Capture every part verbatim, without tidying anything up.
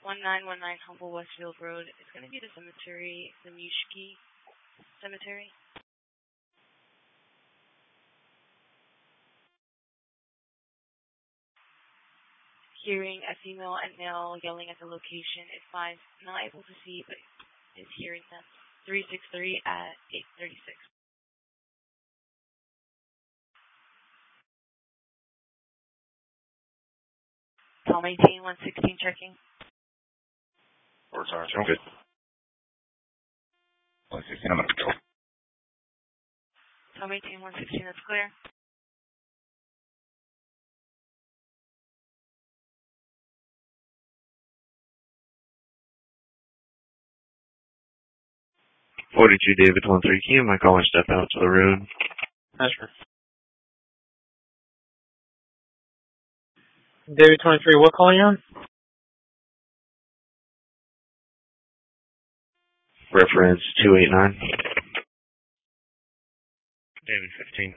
one nine one nine Humble Westfield Road. It's going to be the cemetery, the Mushki Cemetery. Hearing a female and male yelling at the location. Advised, not able to see, but is hearing them. three six three at eight thirty-six. Call maintain one sixteen checking. Or sorry, I'm good. one sixteen, I'm under control. Call maintain one sixteen, that's clear. forty-two David one three, can you my call and step out to the road? That's right. David twenty-three, what call are you on? Reference two eight nine. David fifteen.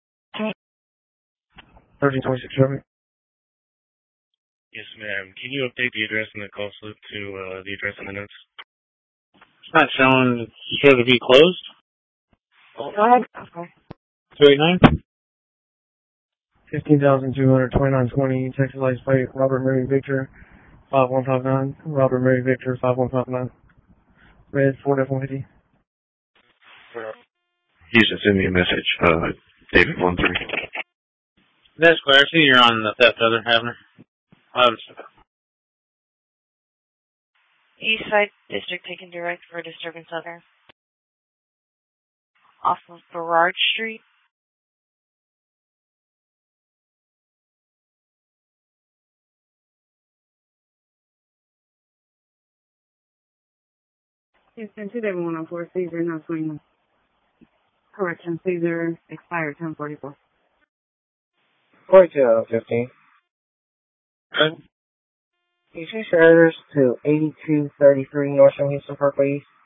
thirteen twenty-six, Robert. Yes, ma'am. Can you update the address in the call slip to uh, the address in the notes? It's not showing, it's sure to be closed. Go ahead. Okay. two eighty-nine? fifteen thousand two hundred twenty-nine twenty, Texas license plate, Robert Murray Victor, five one five nine. Robert Murray Victor, five one five nine. Red, Ford F one fifty. You just send me a message, uh, David one three. That's clear. I see you're on the theft other, Havner. Um, Eastside District taken direct for disturbance other. Off of Burrard Street. Houston, two David one oh four, Caesar, no swing. Correction, Caesar expired ten forty-four. forty-two fifteen. good. Issue service to eighty-two thirty-three North Houston Parkway East.